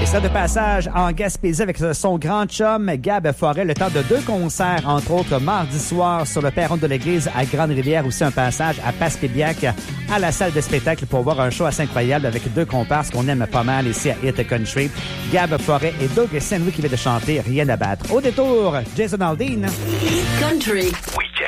sera de passage en Gaspésie avec son grand chum Gab Forêt, le temps de 2 concerts, entre autres mardi soir sur le perron de l'église à Grande-Rivière, aussi un passage à Passepébiac à la salle de spectacle pour voir un show assez incroyable avec 2 comparses qu'on aime pas mal ici à Hit Country. Gab Forêt et Doug Saint-Louis qui vient de chanter Rien à battre. Au détour, Jason Aldean. Hit Country. Week-end.